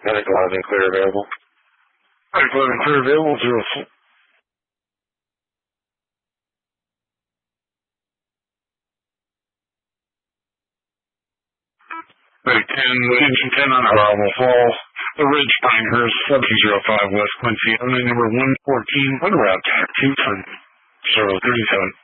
Medical 11 clear available. Medical 11 clear available, 04. Medic 10, engine 10 on arrival, fall. The Ridge Pinehurst, 1705 West Quincy, only number 114, on route to 2 from 037.